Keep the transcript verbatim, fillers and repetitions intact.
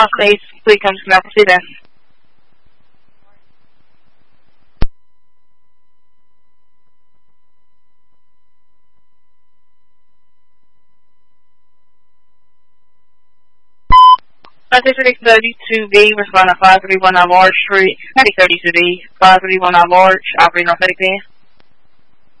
Space, please come to Mount Cedar. five six thirty-two B, respond to five thirty-one on Large Street, ninety thirty-two B, five thirty-one on Large, operating on thirty P.